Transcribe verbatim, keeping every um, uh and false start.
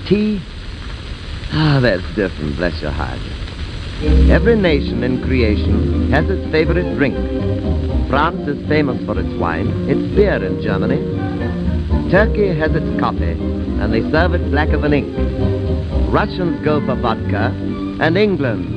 tea? Ah, that's different, bless your heart. Every nation in creation has its favorite drink. France is famous for its wine, its beer in Germany. Turkey has its coffee, and they serve it blacker than ink. Russians go for vodka, and England